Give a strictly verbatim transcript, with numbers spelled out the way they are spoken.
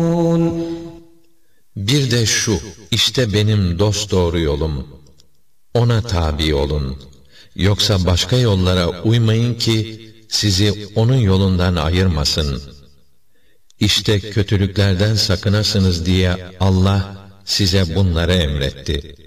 Bir de şu, işte benim dosdoğru yolum, ona tabi olun. Yoksa başka yollara uymayın ki sizi onun yolundan ayırmasın. İşte kötülüklerden sakınasınız diye Allah size bunları emretti.